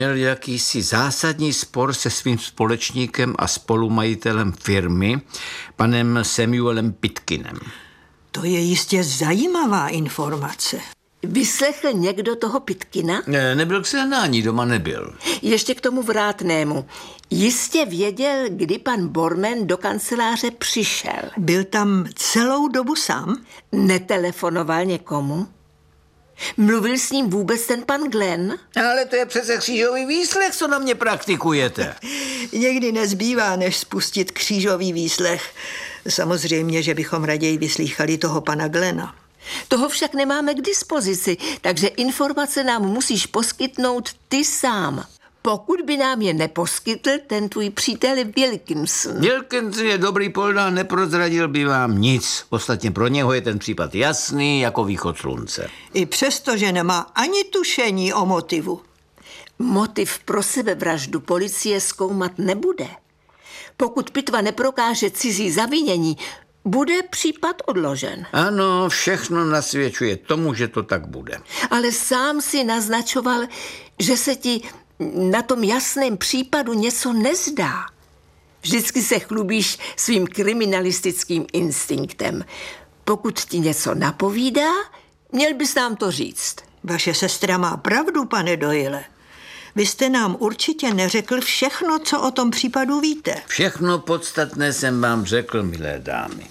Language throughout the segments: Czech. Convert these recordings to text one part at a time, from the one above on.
Měl jakýsi zásadní spor se svým společníkem a spolumajitelem firmy, panem Samuelem Pitkinem. To je jistě zajímavá informace. Vyslechl někdo toho Pitkina? Nebyl k sehnání, doma nebyl. Ještě k tomu vrátnému. Jistě věděl, kdy pan Borman do kanceláře přišel. Byl tam celou dobu sám? Netelefonoval někomu? Mluvil s ním vůbec ten pan Glenn? Ale to je přece křížový výslech, co na mě praktikujete. Někdy nezbývá, než spustit křížový výslech. Samozřejmě, že bychom raději vyslýchali toho pana Glena. Toho však nemáme k dispozici, takže informace nám musíš poskytnout ty sám. Pokud by nám je neposkytl ten tvůj přítel Wilkinson. Wilkinson je dobrý polda, neprozradil by vám nic. Ostatně pro něho je ten případ jasný jako východ slunce. I přesto, že nemá ani tušení o motivu. Motiv pro sebevraždu policie zkoumat nebude. Pokud pitva neprokáže cizí zavinění, bude případ odložen. Ano, všechno nasvědčuje tomu, že to tak bude. Ale sám si naznačoval, že se ti na tom jasném případu něco nezdá. Vždycky se chlubíš svým kriminalistickým instinktem. Pokud ti něco napovídá, měl bys nám to říct. Vaše sestra má pravdu, pane Doyle. Vy jste nám určitě neřekl všechno, co o tom případu víte. Všechno podstatné jsem vám řekl, milé dámy.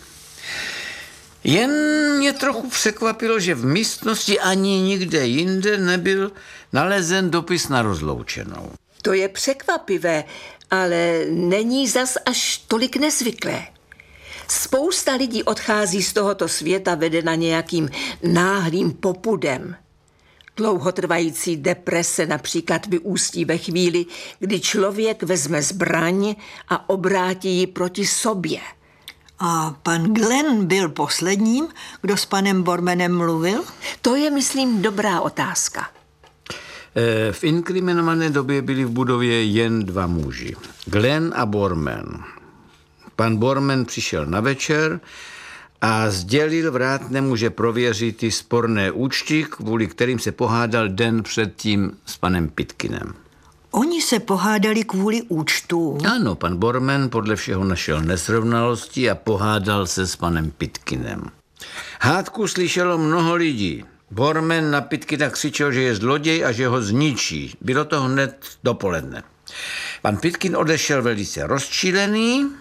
Jen mě trochu překvapilo, že v místnosti ani nikde jinde nebyl nalezen dopis na rozloučenou. To je překvapivé, ale není zas až tolik nezvyklé. Spousta lidí odchází z tohoto světa vedena nějakým náhlým popudem. Dlouhotrvající deprese například vyústí ve chvíli, kdy člověk vezme zbraň a obrátí ji proti sobě. A pan Glenn byl posledním, kdo s panem Bormanem mluvil? To je, myslím, dobrá otázka. V inkriminované době byli v budově jen dva muži. Glenn a Borman. Pan Borman přišel na večer a sdělil vrátnému, že prověří ty sporné účty, kvůli kterým se pohádal den předtím s panem Pitkinem. Oni se pohádali kvůli účtu. Ano, pan Borman podle všeho našel nesrovnalosti a pohádal se s panem Pitkinem. Hádku slyšelo mnoho lidí. Borman na Pitkina křičel, že je zloděj a že ho zničí. Bylo to hned dopoledne. Pan Pitkin odešel velice rozčilený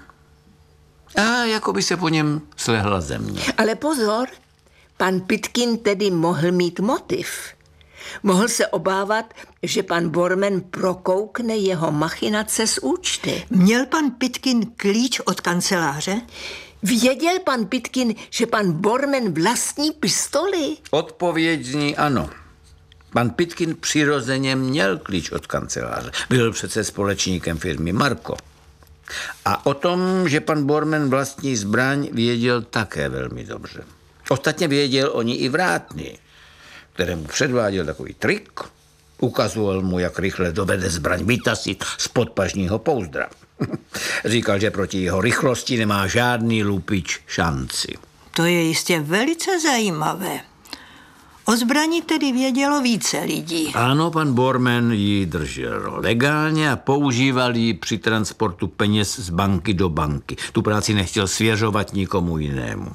a jako by se po něm slehla země. Ale pozor, pan Pitkin tedy mohl mít motiv. Mohl se obávat, že pan Borman prokoukne jeho machinace z účty. Měl pan Pitkin klíč od kanceláře? Věděl pan Pitkin, že pan Borman vlastní pistoli? Odpověď zní ano. Pan Pitkin přirozeně měl klíč od kanceláře. Byl přece společníkem firmy Marco. A o tom, že pan Borman vlastní zbraň, věděl také velmi dobře. Ostatně věděl o ní i vrátný, kterému předváděl takový trik. Ukazoval mu, jak rychle dovede zbraň vytasit z podpažního pouzdra. Říkal, že proti jeho rychlosti nemá žádný lupič šanci. To je jistě velice zajímavé. O zbrani tedy vědělo více lidí. Ano, pan Borman ji držel legálně a používal ji při transportu peněz z banky do banky. Tu práci nechtěl svěřovat nikomu jinému.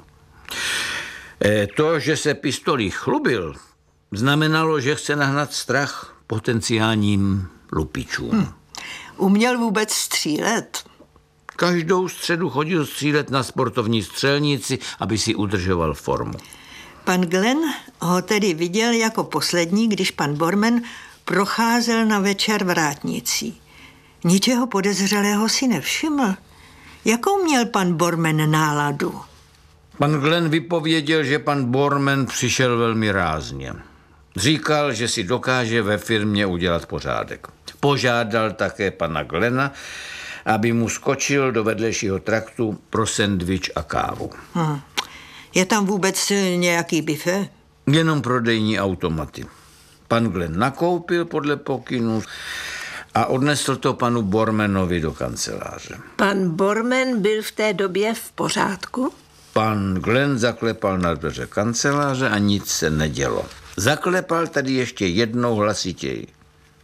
To, že se pistolí chlubil, znamenalo, že chce nahnat strach potenciálním lupičům. Uměl vůbec střílet? Každou středu chodil střílet na sportovní střelnici, aby si udržoval formu. Pan Glenn ho tedy viděl jako poslední, když pan Borman procházel na večer vrátnicí. Ničeho podezřelého si nevšiml. Jakou měl pan Borman náladu? Pan Glenn vypověděl, že pan Borman přišel velmi rázně. Říkal, že si dokáže ve firmě udělat pořádek. Požádal také pana Glena, aby mu skočil do vedlejšího traktu pro sendvič a kávu. Je tam vůbec nějaký bifé? Jenom prodejní automaty. Pan Glenn nakoupil podle pokynu a odnesl to panu Bormanovi do kanceláře. Pan Borman byl v té době v pořádku? Pan Glenn zaklepal na dveře kanceláře a nic se nedělo. Zaklepal tady ještě jednou hlasitěji.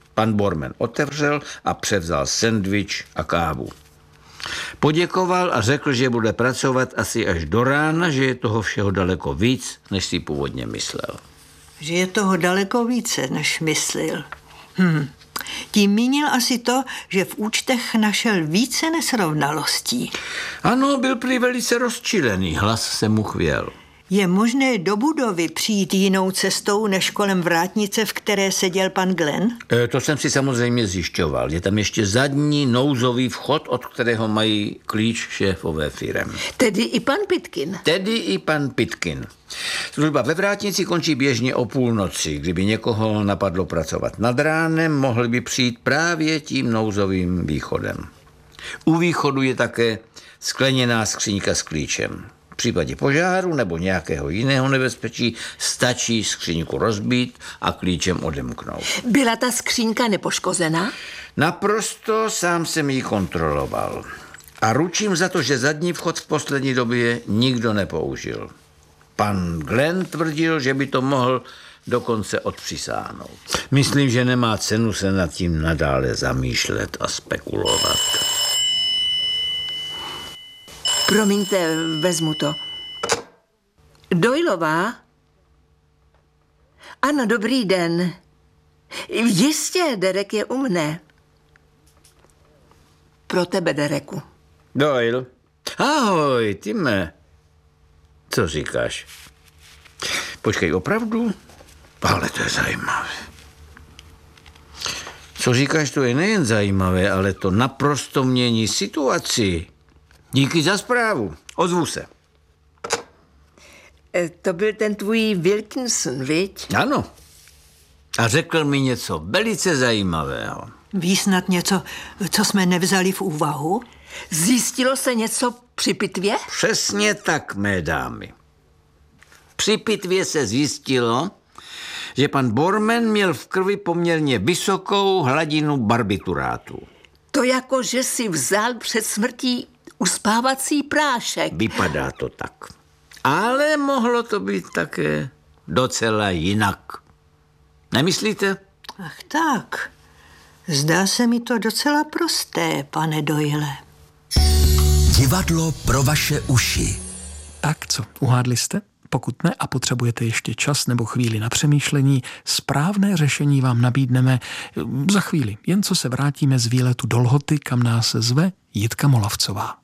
Pan Borman otevřel a převzal sendvič a kávu. Poděkoval a řekl, že bude pracovat asi až do rána, že je toho všeho daleko víc, než si původně myslel. Že je toho daleko více, než myslel. Tím mínil asi to, že v účtech našel více nesrovnalostí. Ano, byl prý velice rozčilený, hlas se mu chvěl. Je možné do budovy přijít jinou cestou, než kolem vrátnice, v které seděl pan Glenn? To jsem si samozřejmě zjišťoval. Je tam ještě zadní nouzový vchod, od kterého mají klíč šéfové firem. Tedy i pan Pitkin. Tedy i pan Pitkin. Služba ve vrátnici končí běžně o půlnoci. Kdyby někoho napadlo pracovat nad ránem, mohli by přijít právě tím nouzovým východem. U východu je také skleněná skříňka s klíčem. V případě požáru nebo nějakého jiného nebezpečí stačí skříňku rozbít a klíčem odemknout. Byla ta skřínka nepoškozená? Naprosto sám jsem ji kontroloval. A ručím za to, že zadní vchod v poslední době nikdo nepoužil. Pan Glenn tvrdil, že by to mohl dokonce odpřisáhnout. Myslím, že nemá cenu se nad tím nadále zamýšlet a spekulovat. Promiňte, vezmu to. Doylová? Ano, dobrý den. Jistě, Derek je u mne. Pro tebe, Dereku. Doyle. Ahoj, Time. Co říkáš? Počkej, opravdu? Ale to je zajímavé. Co říkáš, to je nejen zajímavé, ale to naprosto mění situaci. Díky za zprávu. Ozvu se. To byl ten tvůj Wilkinson, viď? Ano. A řekl mi něco velice zajímavého. Ví snad něco, co jsme nevzali v úvahu? Zjistilo se něco při pitvě? Přesně tak, mé dámy. Při pitvě se zjistilo, že pan Borman měl v krvi poměrně vysokou hladinu barbiturátu. To jako, že si vzal před smrtí uspávací prášek. Vypadá to tak. Ale mohlo to být také docela jinak. Nemyslíte? Ach tak, zdá se mi to docela prosté, pane Doyle. Divadlo pro vaše uši. Tak co, uhádli jste? Pokud ne a potřebujete ještě čas nebo chvíli na přemýšlení, správné řešení vám nabídneme za chvíli, jen co se vrátíme z výletu do Lhoty, kam nás zve Jitka Molavcová.